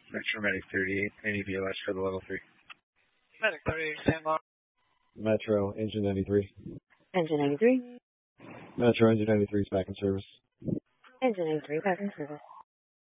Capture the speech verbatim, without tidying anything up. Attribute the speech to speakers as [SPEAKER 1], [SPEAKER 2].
[SPEAKER 1] Metro Medic thirty-eight, any B L S for the level three.
[SPEAKER 2] Medic thirty-eight, stand by.
[SPEAKER 3] Metro, engine ninety-three.
[SPEAKER 4] Engine ninety-three.
[SPEAKER 3] Metro, engine ninety-three is back in service.
[SPEAKER 4] Engine ninety-three, back in service.